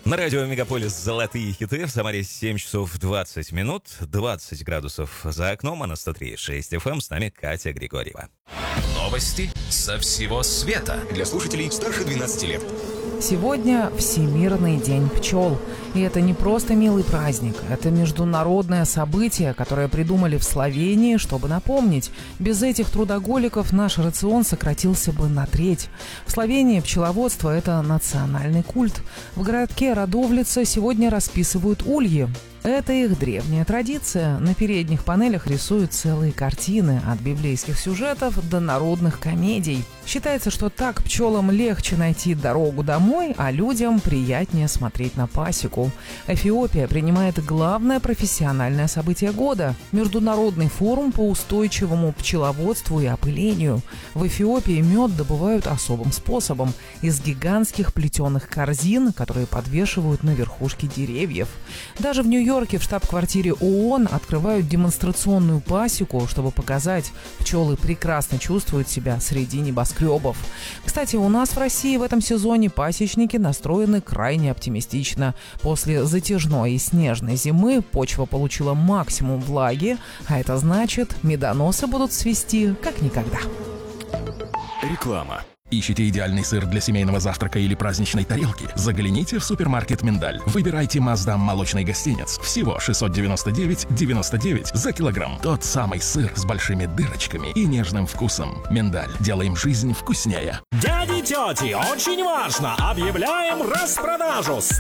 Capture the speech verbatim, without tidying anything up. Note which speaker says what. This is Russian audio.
Speaker 1: На радио Мегаполис «Золотые хиты». В Самаре семь часов двадцать минут, двадцать градусов за окном, а на сто три и шесть эф эм с нами Катя Григорьева.
Speaker 2: Новости со всего света для слушателей старше двенадцати лет.
Speaker 3: Сегодня Всемирный день пчел. И это не просто милый праздник, это международное событие, которое придумали в Словении, чтобы напомнить. Без этих трудоголиков наш рацион сократился бы на треть. В Словении пчеловодство – это национальный культ. В городке Радовлица сегодня расписывают ульи. Это их древняя традиция. На передних панелях рисуют целые картины, от библейских сюжетов до народных комедий. Считается, что так пчелам легче найти дорогу домой, а людям приятнее смотреть на пасеку. Эфиопия принимает главное профессиональное событие года – Международный форум по устойчивому пчеловодству и опылению. В Эфиопии мед добывают особым способом – из гигантских плетеных корзин, которые подвешивают на верхушке деревьев. Даже в Нью-Йорке в штаб-квартире ООН открывают демонстрационную пасеку, чтобы показать, пчелы прекрасно чувствуют себя среди небоскребов. Кстати, у нас в России в этом сезоне пасечники настроены крайне оптимистично. После затяжной и снежной зимы почва получила максимум влаги, а это значит, медоносы будут свисти как никогда.
Speaker 2: Реклама.
Speaker 4: Ищите идеальный сыр для семейного завтрака или праздничной тарелки? Загляните в супермаркет «Миндаль». Выбирайте Маздам молочный гостинец. Всего шестьсот девяносто девять девяносто девять за килограмм. Тот самый сыр с большими дырочками и нежным вкусом. «Миндаль». Делаем жизнь вкуснее.
Speaker 5: Дяди и тети, очень важно! Объявляем распродажу!